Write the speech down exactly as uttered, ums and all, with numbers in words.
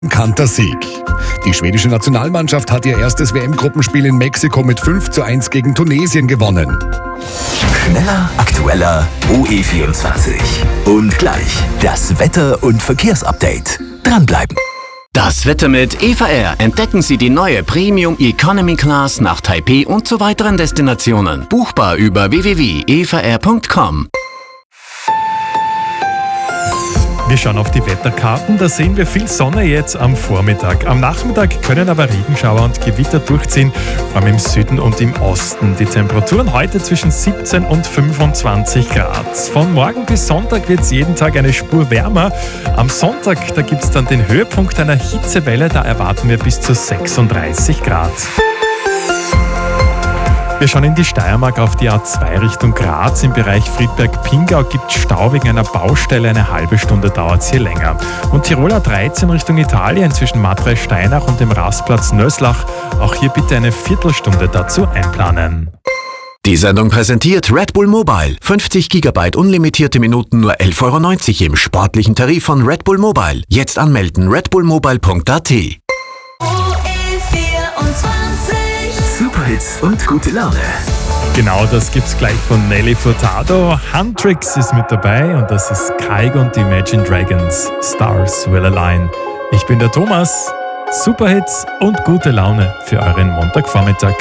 Kantersieg. Die schwedische Nationalmannschaft hat ihr erstes W M-Gruppenspiel in Mexiko mit fünf zu eins gegen Tunesien gewonnen. Schneller, aktueller, O E vierundzwanzig. Und gleich das Wetter- und Verkehrsupdate. Dranbleiben. Das Wetter mit E V R. Entdecken Sie die neue Premium Economy Class nach Taipei und zu weiteren Destinationen. Buchbar über w w w punkt e v r punkt com. Wir schauen auf die Wetterkarten, da sehen wir viel Sonne jetzt am Vormittag. Am Nachmittag können aber Regenschauer und Gewitter durchziehen, vor allem im Süden und im Osten. Die Temperaturen heute zwischen siebzehn und fünfundzwanzig Grad. Von morgen bis Sonntag wird es jeden Tag eine Spur wärmer. Am Sonntag, da gibt es dann den Höhepunkt einer Hitzewelle, da erwarten wir bis zu sechsunddreißig Grad. Wir schauen in die Steiermark auf die A zwei Richtung Graz. Im Bereich Friedberg-Pingau gibt es Stau wegen einer Baustelle. Eine halbe Stunde dauert es hier länger. Und Tirol A dreizehn Richtung Italien zwischen Madrei-Steinach und dem Rastplatz Nöslach. Auch hier bitte eine Viertelstunde dazu einplanen. Die Sendung präsentiert Red Bull Mobile. fünfzig Gigabyte unlimitierte Minuten nur elf Euro neunzig im sportlichen Tarif von Red Bull Mobile. Jetzt anmelden redbullmobile punkt a t. Superhits und gute Laune. Genau, das gibt's gleich von Nelly Furtado. Huntrix ist mit dabei und das ist Kygo und die Imagine Dragons. Stars Will Align. Ich bin der Thomas. Superhits und gute Laune für euren Montagvormittag.